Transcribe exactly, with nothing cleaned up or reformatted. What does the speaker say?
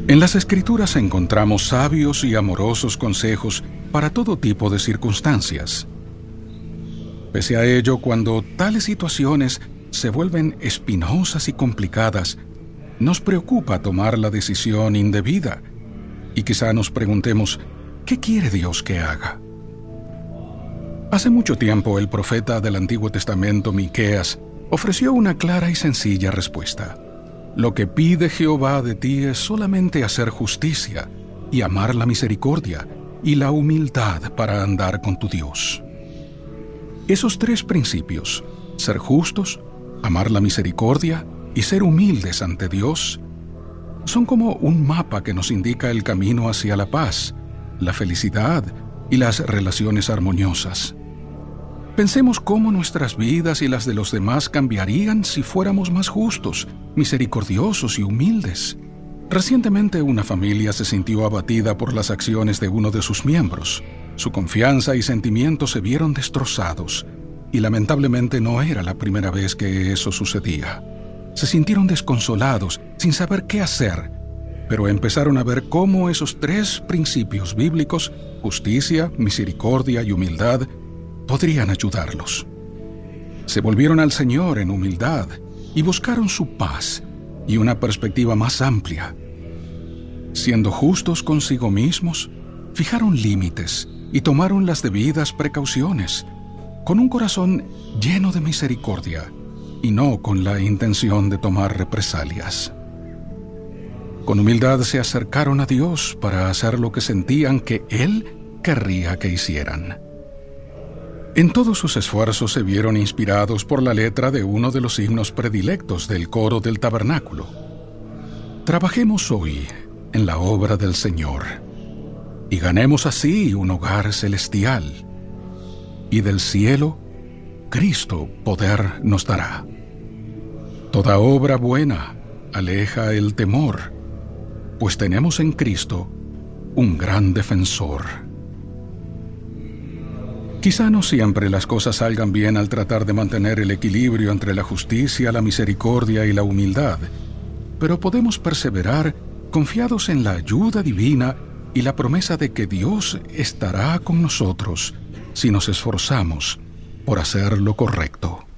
En las Escrituras encontramos sabios y amorosos consejos para todo tipo de circunstancias. Pese a ello, cuando tales situaciones se vuelven espinosas y complicadas, nos preocupa tomar la decisión indebida y quizá nos preguntemos, ¿qué quiere Dios que haga? Hace mucho tiempo el profeta del Antiguo Testamento, Miqueas, ofreció una clara y sencilla respuesta. Lo que pide Jehová de ti es solamente hacer justicia y amar la misericordia y la humildad para andar con tu Dios. Esos tres principios, ser justos, amar la misericordia y ser humildes ante Dios, son como un mapa que nos indica el camino hacia la paz, la felicidad y las relaciones armoniosas. Pensemos cómo nuestras vidas y las de los demás cambiarían si fuéramos más justos, misericordiosos y humildes. Recientemente una familia se sintió abatida por las acciones de uno de sus miembros. Su confianza y sentimientos se vieron destrozados, y lamentablemente no era la primera vez que eso sucedía. Se sintieron desconsolados, sin saber qué hacer, pero empezaron a ver cómo esos tres principios bíblicos, justicia, misericordia y humildad, podrían ayudarlos. Se volvieron al Señor en humildad y buscaron su paz y una perspectiva más amplia. Siendo justos consigo mismos, fijaron límites y tomaron las debidas precauciones, con un corazón lleno de misericordia y no con la intención de tomar represalias. Con humildad se acercaron a Dios para hacer lo que sentían que Él querría que hicieran. En todos sus esfuerzos se vieron inspirados por la letra de uno de los himnos predilectos del coro del tabernáculo. Trabajemos hoy en la obra del Señor y ganemos así un hogar celestial, y del cielo Cristo poder nos dará. Toda obra buena aleja el temor, pues tenemos en Cristo un gran defensor. Quizá no siempre las cosas salgan bien al tratar de mantener el equilibrio entre la justicia, la misericordia y la humildad, pero podemos perseverar confiados en la ayuda divina y la promesa de que Dios estará con nosotros si nos esforzamos por hacer lo correcto.